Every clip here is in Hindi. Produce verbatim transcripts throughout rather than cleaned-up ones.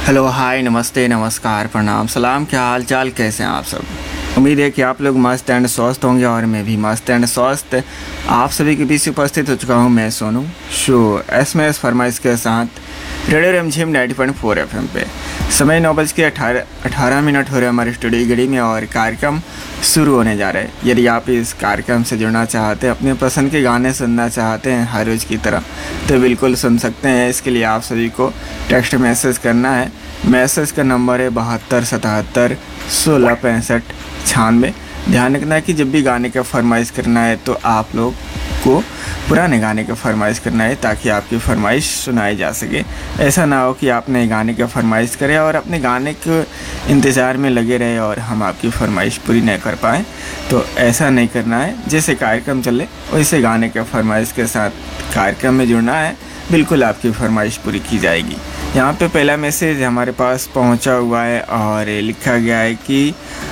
हेलो, हाय, नमस्ते, नमस्कार, प्रणाम, सलाम। क्या हाल चाल, कैसे हैं आप सब? उम्मीद है कि आप लोग मस्त एंड स्वस्थ होंगे और मैं भी मस्त एंड स्वस्थ आप सभी के बीच उपस्थित हो चुका हूं। मैं सोनू शो एस में एस फरमाइश के साथ रेडियो रिमझिम ninety point four F M पे। समय नौ बज के अठारह अठारह मिनट हो रहे हैं हमारे स्टूडियो घड़ी में और कार्यक्रम शुरू होने जा रहे हैं। यदि आप इस कार्यक्रम से जुड़ना चाहते हैं, अपने पसंद के गाने सुनना चाहते हैं हर रोज़ की तरह, तो बिल्कुल सुन सकते हैं। इसके लिए आप सभी को टेक्स्ट मैसेज करना है। मैसेज का नंबर है बहत्तर सतहत्तर सोलह पैंसठ छियानवे। ध्यान रखना है कि जब भी गाने का फरमाइश करना है तो आप लोग को पुराने गाने का फरमाइश करना है, ताकि आपकी फरमाइश सुनाई जा सके। ऐसा ना हो कि आपने गाने का फरमाइश करे और अपने गाने के इंतज़ार में लगे रहे और हम आपकी फरमाइश पूरी नहीं कर पाएँ। तो ऐसा नहीं करना है। जैसे कार्यक्रम चले वैसे गाने के फरमाइश के साथ कार्यक्रम में जुड़ना है। बिल्कुल आपकी फरमाइश पूरी की जाएगी। यहाँ पे पहला मैसेज हमारे पास पहुँचा हुआ है और लिखा गया है कि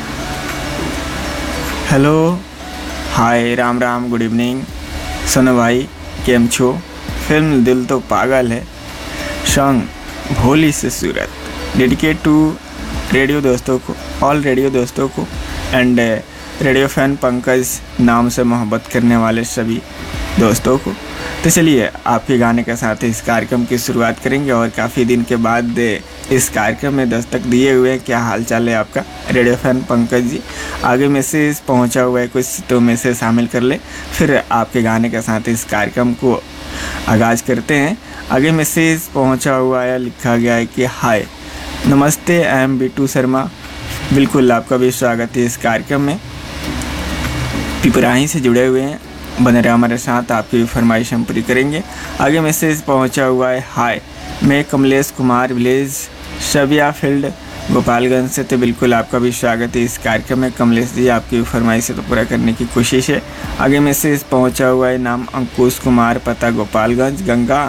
हेलो, हाय, राम राम, गुड इवनिंग सोनू भाई, केम छो। फिल्म दिल तो पागल है, सॉन्ग भोली से सूरत, डेडिकेट टू रेडियो दोस्तों को, ऑल रेडियो दोस्तों को एंड रेडियो फैन पंकज नाम से मोहब्बत करने वाले सभी दोस्तों को। तो चलिए आपके गाने के साथ इस कार्यक्रम की शुरुआत करेंगे और काफ़ी दिन के बाद इस कार्यक्रम में दस्तक दिए हुए हैं। क्या हाल चाल है आपका रेडियो फैन पंकज जी? आगे मैसेज पहुंचा हुआ है कुछ, तो मैसेज शामिल कर ले, फिर आपके गाने के साथ इस कार्यक्रम को आगाज़ करते हैं। आगे मैसेज पहुंचा हुआ है, लिखा गया है कि हाय, नमस्ते, आई एम बिट्टू शर्मा। बिल्कुल आपका भी स्वागत है इस कार्यक्रम में। पिपराही से जुड़े हुए हैं, बने रहे हमारे साथ, आपकी फरमाइश हम पूरी करेंगे। आगे मैसेज पहुंचा हुआ है, हाय, मैं कमलेश कुमार, विलेज शबिया फील्ड, गोपालगंज से। तो बिल्कुल आपका भी स्वागत है इस कार्यक्रम में कमलेश जी। आपकी फरमाइश से तो पूरा करने की कोशिश है। आगे मैसेज पहुंचा हुआ है, नाम अंकुश कुमार, पता गोपालगंज, गंगा,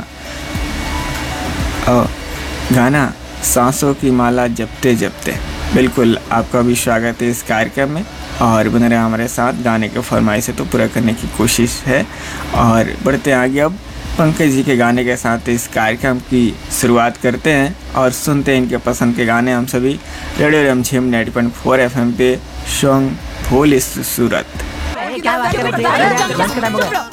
और गाना सांसों की माला जपते जपते। बिल्कुल आपका भी स्वागत है इस कार्यक्रम में और बने रहे हमारे साथ। गाने के फरमाइश से तो पूरा करने की कोशिश है और बढ़ते आगे। अब पंकज जी के गाने के साथ इस कार्यक्रम की शुरुआत करते हैं और सुनते हैं इनके पसंद के गाने हम सभी रेडियो रिमझिम ninety point four F M पे, सॉन्ग भोली से सूरत।